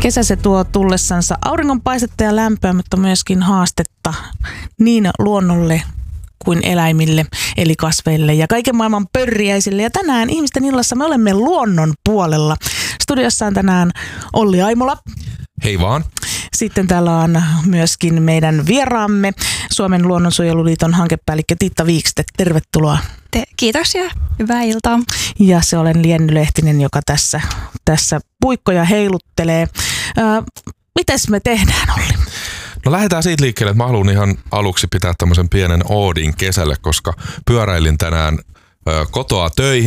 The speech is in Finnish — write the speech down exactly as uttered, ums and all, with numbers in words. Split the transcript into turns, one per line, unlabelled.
Kesä se tuo tullessansa auringonpaistetta ja lämpöä, mutta myöskin haastetta niin luonnolle kuin eläimille, eli kasveille ja kaiken maailman pörriäisille. Ja tänään Ihmisten illassa me olemme luonnon puolella. Studiossa on tänään Olli Aimola.
Hei vaan.
Sitten täällä on myöskin meidän vieraamme, Suomen luonnonsuojeluliiton hankepäällikkö Tiitta Viikste. Tervetuloa.
Te, kiitos ja hyvää iltaa.
Ja se olen Lienny Lehtinen, joka tässä, tässä puikkoja heiluttelee. Ää, mites me tehdään, Olli?
No lähdetään siitä liikkeelle, että mä haluan ihan aluksi pitää tämmöisen pienen oodin kesälle, koska pyöräilin tänään ö, kotoa töihin.